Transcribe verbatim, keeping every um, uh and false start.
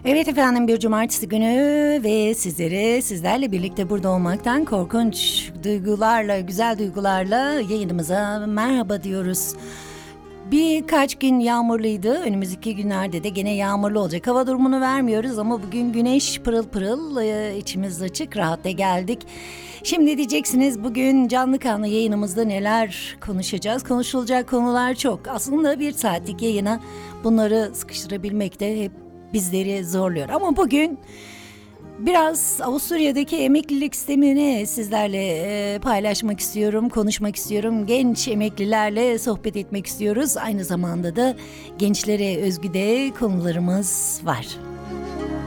Evet efendim, bir cumartesi günü ve sizlere sizlerle birlikte burada olmaktan korkunç duygularla, güzel duygularla yayınımıza merhaba diyoruz. Birkaç gün yağmurluydu. Önümüzdeki günlerde de gene yağmurlu olacak. Hava durumunu vermiyoruz ama bugün güneş pırıl pırıl, e, içimiz açık, rahat da geldik. Şimdi diyeceksiniz, bugün canlı kanlı yayınımızda neler konuşacağız? Konuşulacak konular çok. Aslında bir saatlik yayına bunları sıkıştırabilmek de hep bizleri zorluyor. Ama bugün biraz Avusturya'daki emeklilik sistemini sizlerle e, paylaşmak istiyorum, konuşmak istiyorum. Genç emeklilerle sohbet etmek istiyoruz. Aynı zamanda da gençlere özgü de konularımız var.